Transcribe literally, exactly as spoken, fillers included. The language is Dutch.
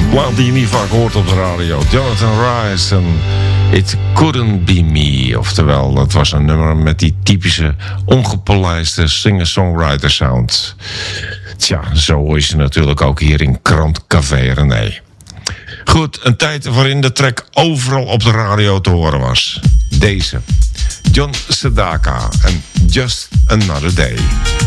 plaat die je niet vaak hoort op de radio. Jonathan Rice en It Couldn't Be Me. Oftewel, dat was een nummer met die typische ongepolijste singer-songwriter sound. Tja, zo hoor je ze natuurlijk ook hier in Krant Café René. Goed, een tijd waarin de track overal op de radio te horen was. Deze. John Sedaka en Just Another Day.